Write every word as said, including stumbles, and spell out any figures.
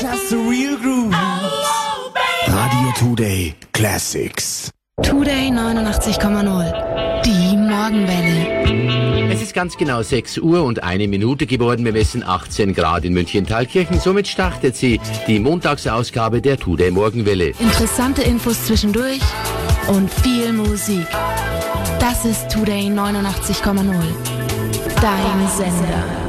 just the real grooves. Radio Today Classics. Today neunundachtzig Komma null. Die Morgenwelle. Es ist ganz genau sechs Uhr und eine Minute geworden. Wir messen achtzehn Grad in München-Thalkirchen. Somit startet sie die Montagsausgabe der Today Morgenwelle. Interessante Infos zwischendurch und viel Musik. Das ist Today neunundachtzig Komma null. Dein Sender.